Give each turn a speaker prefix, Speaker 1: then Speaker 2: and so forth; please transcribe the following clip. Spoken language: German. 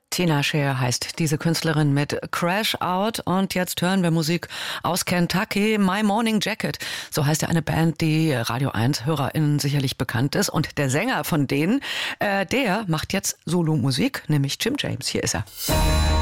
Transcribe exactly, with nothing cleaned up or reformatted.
Speaker 1: Tina Scher heißt diese Künstlerin mit Crash Out. Und jetzt hören wir Musik aus Kentucky. My Morning Jacket. So heißt ja eine Band, die Radio eins HörerInnen sicherlich bekannt ist. Und der Sänger von denen, äh, der macht jetzt Solo-Musik, nämlich Jim James. Hier ist er.